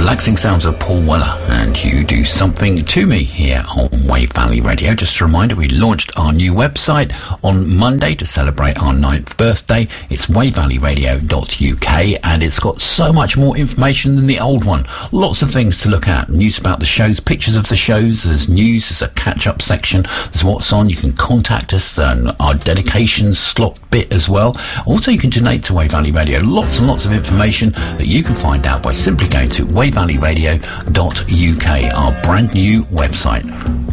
Relaxing sounds of Paul Weller and You Do Something To Me here on Wave Valley Radio. Just a reminder, we launched our new website on Monday to celebrate our 9th birthday. It's wavevalleyradio.uk, and it's got so much more information than the old one. Lots of things to look at, news about the shows, pictures of the shows, there's news, there's a catch-up section, there's what's on, you can contact us, and our dedications slot bit as well. Also, you can donate to Wave Valley Radio. Lots and lots of information that you can find out by simply going to wavevalleyradio.uk, our brand new website.